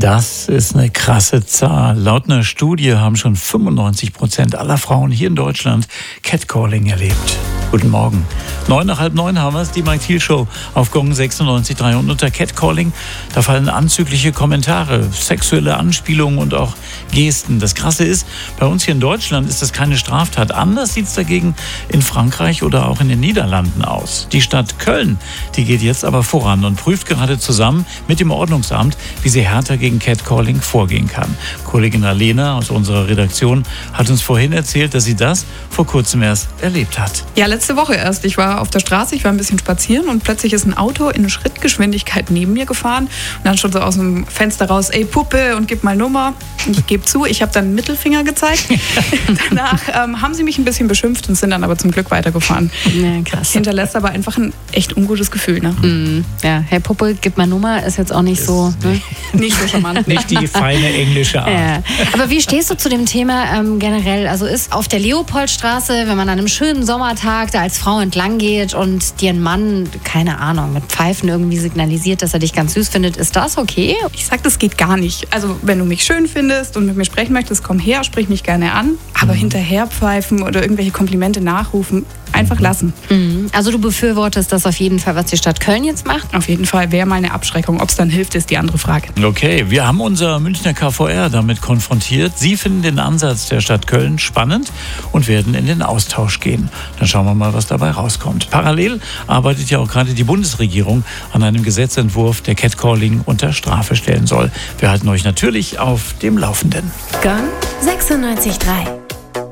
Das ist eine krasse Zahl. Laut einer Studie haben schon 95% aller Frauen hier in Deutschland Catcalling erlebt. Guten Morgen. 8:09 haben wir es, die Mike Thiel Show auf Gong 96.3. Und unter Catcalling, da fallen anzügliche Kommentare, sexuelle Anspielungen und auch Gesten. Das Krasse ist, bei uns hier in Deutschland ist das keine Straftat. Anders sieht es dagegen in Frankreich oder auch in den Niederlanden aus. Die Stadt Köln, die geht jetzt aber voran und prüft gerade zusammen mit dem Ordnungsamt, wie sie härter gegen Catcalling vorgehen kann. Kollegin Alena aus unserer Redaktion hat uns vorhin erzählt, dass sie das vor kurzem erst erlebt hat. Ja, letzte Woche erst. Ich war auf der Straße, ich war ein bisschen spazieren und plötzlich ist ein Auto in Schrittgeschwindigkeit neben mir gefahren und dann schon so aus dem Fenster raus, ey Puppe und gib mal Nummer. Ich gebe zu, ich habe dann einen Mittelfinger gezeigt. Danach haben sie mich ein bisschen beschimpft und sind dann aber zum Glück weitergefahren. Ja, krass. Hinterlässt aber einfach ein echt ungutes Gefühl. Ne? Ja, hey Puppe, gib mal Nummer, ist jetzt auch nicht so... Ne? Nicht so charmant. Nicht die feine englische Art. Ja. Aber wie stehst du zu dem Thema generell? Also ist auf der Leopoldstraße, wenn man an einem schönen Sommertag da als Frau entlang geht und dir ein Mann, keine Ahnung, mit Pfeifen irgendwie signalisiert, dass er dich ganz süß findet, ist das okay? Ich sag, das geht gar nicht. Also wenn du mich schön findest und mit mir sprechen möchtest, komm her, sprich mich gerne an. Aber hinterher pfeifen oder irgendwelche Komplimente nachrufen, einfach lassen. Also du befürwortest das auf jeden Fall, was die Stadt Köln jetzt macht? Auf jeden Fall wäre mal eine Abschreckung. Ob es dann hilft, ist die andere Frage. Okay, wir haben unser Münchner KVR damit konfrontiert. Sie finden den Ansatz der Stadt Köln spannend und werden in den Austausch gehen. Dann schauen wir mal, was dabei rauskommt. Parallel arbeitet ja auch gerade die Bundesregierung an einem Gesetzentwurf, der Catcalling unter Strafe stellen soll. Wir halten euch natürlich auf dem Laufenden. Gong 96.3